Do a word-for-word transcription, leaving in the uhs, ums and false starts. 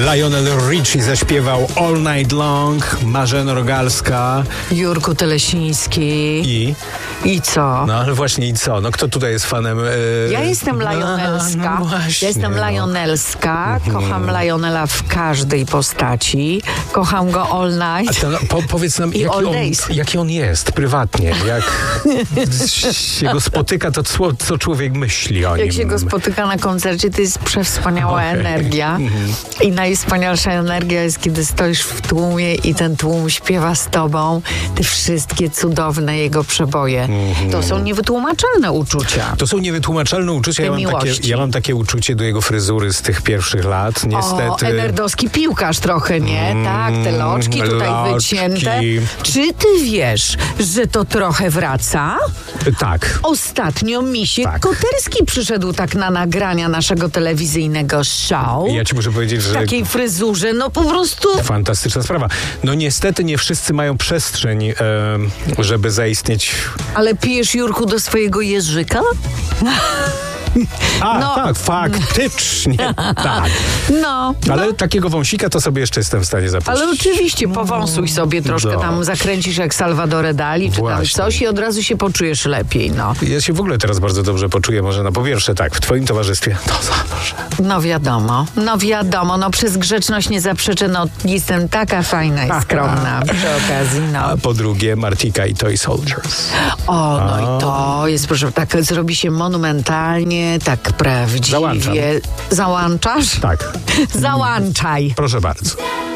Lionel Richie zaśpiewał All Night Long, Marzena Rogalska. Jurku Telesiński. I? I co? No ale właśnie i co? No kto tutaj jest fanem? Yy... Ja jestem Lionelska. No, no właśnie, ja jestem no. Lionelska. Kocham Lionela w każdej postaci. Kocham go all night. A to, no, po, powiedz nam, I jaki all on, days. jaki on jest prywatnie. Jak się go spotyka, to co, co człowiek myśli o nim? Jak się go spotyka na koncercie, to jest przewspaniała Okay. energia. Mm-hmm. I najwspanialsza energia jest, kiedy stoisz w tłumie i ten tłum śpiewa z tobą te wszystkie cudowne jego przeboje. Mm-hmm. To są niewytłumaczalne uczucia. To są niewytłumaczalne uczucia. Ja mam, takie, ja mam takie uczucie do jego fryzury z tych pierwszych lat. Niestety. O, enerdowski piłkarz trochę, nie? Mm, tak, te loczki tutaj loczki. wycięte. Czy ty wiesz, że to trochę wraca? Tak. Ostatnio Misiek Tak. Koterski przyszedł tak na nagrania naszego telewizyjnego show. Ja ci muszę powiedzieć, że... W takiej fryzurze, no po prostu... Fantastyczna sprawa. No niestety nie wszyscy mają przestrzeń, e, żeby zaistnieć... Ale pijesz, Jurku, do swojego jeżyka? A, No. tak, faktycznie, tak. No. Ale no. takiego wąsika to sobie jeszcze jestem w stanie zapuścić. Ale oczywiście powąsuj sobie troszkę, No. tam zakręcisz jak Salvador Dali, czy tam Właśnie. coś i od razu się poczujesz lepiej, no. Ja się w ogóle teraz bardzo dobrze poczuję, może na po pierwsze tak, w twoim towarzystwie, no zawsze. No wiadomo, no wiadomo, no przez grzeczność nie zaprzeczę, no jestem taka fajna i skromna przy okazji, no. A po drugie Martika i Toy Soldiers. O, no i to jest, proszę, tak zrobi się monumentalnie, tak prawdziwie. Załączam. Załączasz? Tak, Załączaj. proszę bardzo.